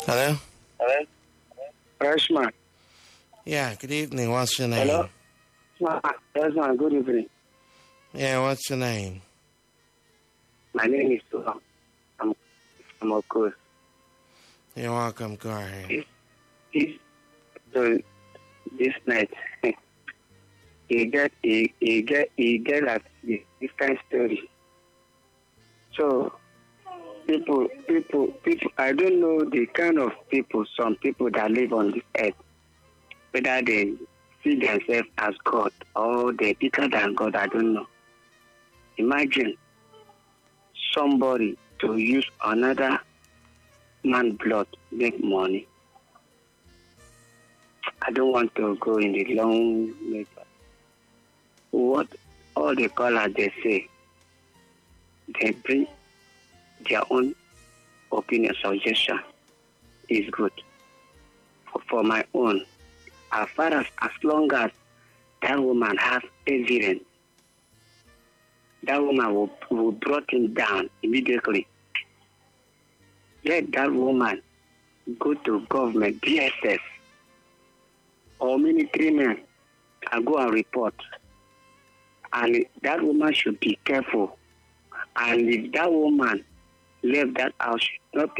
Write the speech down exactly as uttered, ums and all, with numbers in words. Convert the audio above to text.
Hello? Hello? Freshman. Yeah, good evening. What's your name? Hello? Freshman, good evening. Yeah, what's your name? My name is Sulam. I'm from Okos. You're welcome. Go ahead. This, this, so this night, he get, he, he get, he get like a different story. So, people, people, people, I don't know the kind of people, some people that live on this earth, whether they see themselves as God or they're bigger than God, I don't know. Imagine somebody to use another man's blood to make money. I don't want to go in the long method. What all the callers they say, they bring their own opinion, suggestion is good. For, for my own, as far as as long as that woman has evidence, that woman will, will brought him down immediately. Let that woman go to government, D S S, or military men and go and report. And that woman should be careful. And if that woman left that house, not